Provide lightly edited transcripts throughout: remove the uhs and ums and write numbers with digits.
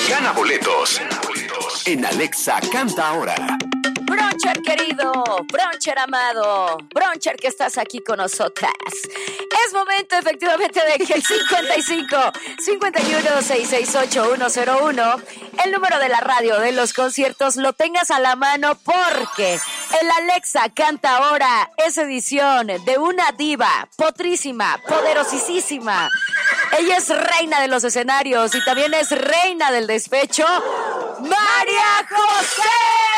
Gana boletos en Alexa Canta Ahora. Broncher querido, Broncher amado, Broncher que estás aquí con nosotras. Es momento efectivamente de que el 55-51-668-101, el número de la radio de los conciertos, lo tengas a la mano porque el Alexa Canta Ahora es edición de una diva potrísima, poderosísima. Ella es reina de los escenarios y también es reina del despecho, María José.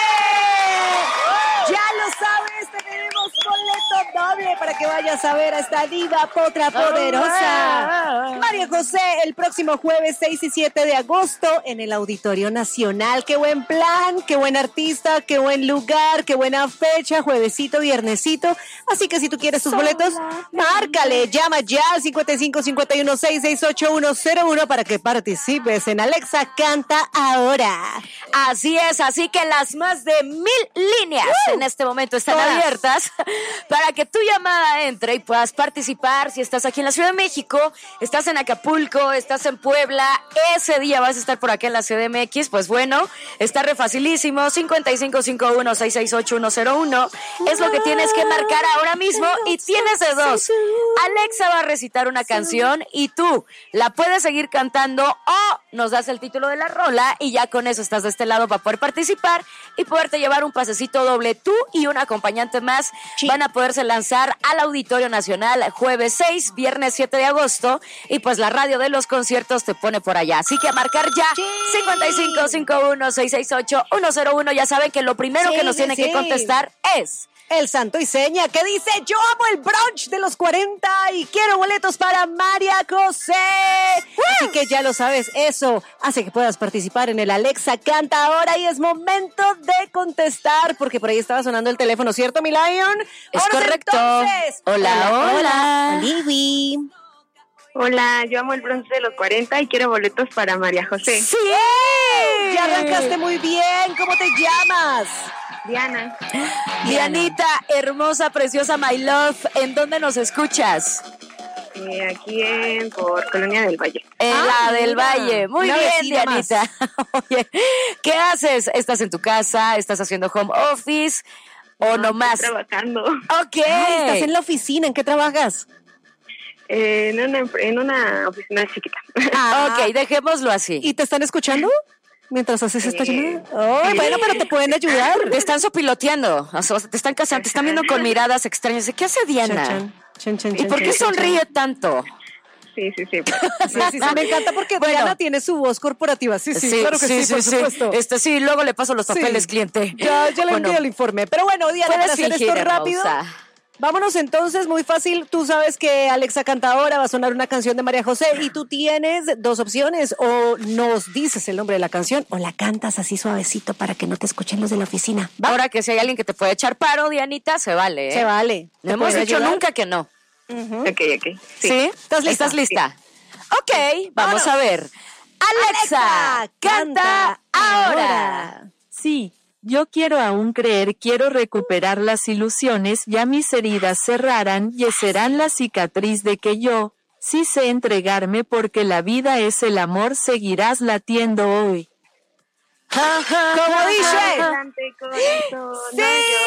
Ya lo sabes, tenemos boleto doble para que vayas a ver a esta diva potra poderosa. María José, el próximo jueves 6 y 7 de agosto en el Auditorio Nacional. Qué buen plan, qué buen artista, qué buen lugar, qué buena fecha, juevesito, viernesito. Así que si tú quieres tus boletos, márcale, llama ya al 55-51-668-101 para que participes en Alexa Canta Ahora. Así es, así que las más de 1000 líneas en este momento están abiertas para que tu llamada entre y puedas participar. Si estás aquí en la Ciudad de México, estás en Acapulco, estás en Puebla, ese día vas a estar por acá en la CDMX, pues bueno, está re facilísimo, 55-51-668-101 es lo que tienes que marcar ahora mismo y tienes de dos. Alexa va a recitar una canción y tú la puedes seguir cantando o nos das el título de la rola y ya con eso estás de este lado para poder participar y poderte llevar un pasecito doble. Tú y un acompañante más van a poderse lanzar al Auditorio Nacional jueves 6, viernes 7 de agosto y pues la radio de los conciertos te pone por allá. Así que a marcar ya 55-51-668-101. Ya saben que lo primero que nos tiene que contestar es el santo y seña que dice: yo amo el brunch de los 40 y quiero boletos para María José. Así que ya lo sabes, eso hace que puedas participar en el Alexa Canta Ahora y es momento de contestar porque por ahí estaba sonando el teléfono, ¿cierto, mi Lion? Es correcto. Entonces, hola. Olivi. Hola, yo amo el brunch de los 40 y quiero boletos para María José. ¡Sí! Ya arrancaste muy bien. ¿Cómo te llamas? Diana. Dianita, hermosa, preciosa, my love, ¿en dónde nos escuchas? Aquí por Colonia del Valle. En la del Valle. Muy bien, Dianita. Oye, ¿qué haces? ¿Estás en tu casa? ¿Estás haciendo home office? ¿O nomás? Estoy trabajando. Ok. Estás en la oficina. ¿En qué trabajas? En una oficina chiquita. Ok, dejémoslo así. ¿Y te están escuchando? Mientras haces esta llamada. Oh, bueno, pero te pueden ayudar. Te están sopiloteando, o sea, te están casando, te están viendo con miradas extrañas. ¿Qué hace Diana? ¿Y por qué sonríe tanto? Sí. Sí, me encanta porque Diana tiene su voz corporativa. Sí, claro que sí, por supuesto. Sí, luego le paso los papeles, cliente. Ya le envío el informe. Pero bueno, Diana, para hacer esto rápido, vámonos entonces, muy fácil. Tú sabes que Alexa Canta Ahora va a sonar una canción de María José y tú tienes dos opciones: o nos dices el nombre de la canción o la cantas así suavecito para que no te escuchen los de la oficina. ¿Va? Ahora que si hay alguien que te puede echar paro, Dianita, se vale. Se vale. No hemos dicho nunca que no. Ok. ¿Sí? ¿Estás lista? Ok, vamos a ver. Alexa, canta ahora. Sí. Yo quiero aún creer, quiero recuperar las ilusiones, ya mis heridas cerrarán y serán la cicatriz de que yo, sí sé entregarme porque la vida es el amor, seguirás latiendo hoy. Como dice. Sí.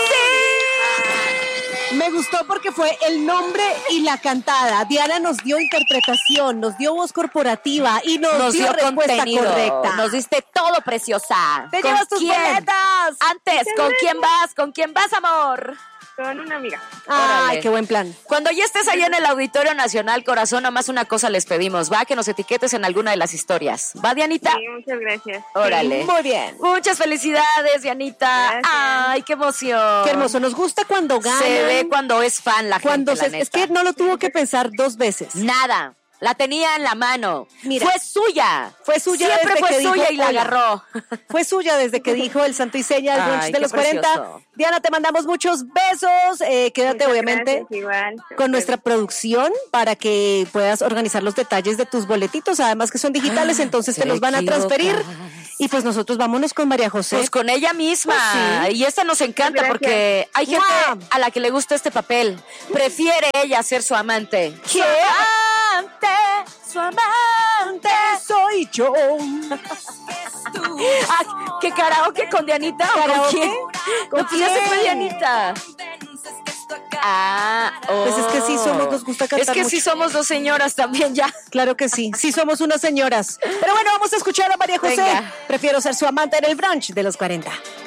Me gustó porque fue el nombre y la cantada. Diana nos dio interpretación, nos dio voz corporativa y nos dio respuesta contenido correcta. Nos diste todo, preciosa. ¡Te llevas tus boletas! Antes, ¿con quién vas? ¿Con quién vas, amor? Con una amiga. Ay, Órale. qué buen plan. Cuando ya estés allá en el Auditorio Nacional, corazón, nada más una cosa les pedimos, va, que nos etiquetes en alguna de las historias. ¿Va, Dianita? Sí, muchas gracias. Órale. Muy bien. Muchas felicidades, Dianita. Gracias. Ay, qué emoción. Qué hermoso. Nos gusta cuando ganan. Se ve cuando es fan la Cuando gente, la es neta. que no lo tuvo que pensar dos veces. Nada. La tenía en la mano. Mira. Fue suya. Fue suya Siempre desde fue que suya dijo y la hola. agarró. Fue suya desde que dijo el santo y seña, el brunch Ay, de qué los 40. precioso. Diana, te mandamos muchos besos. Quédate, Muchas obviamente, gracias, igual. con nuestra producción para que puedas organizar los detalles de tus boletitos. Además que son digitales, entonces te los van a transferir. Y pues nosotros vámonos con María José. Pues con ella misma. Pues sí. Y esta nos encanta Gracias. porque hay gente ¡Guau! a la que le gusta este papel. Prefiere ella ser su amante. ¿Qué? Su amante soy yo. Ah, ¿qué karaoke con Dianita o con ¿Karaoke? quién? ¿Con No, pues ya se fue quién? Dianita. Pues es que sí somos, nos gusta cantar Es que mucho. sí somos dos señoras también ya. Claro que sí, sí somos unas señoras. Pero bueno, vamos a escuchar a María José. Venga. Prefiero ser su amante en el brunch de los 40.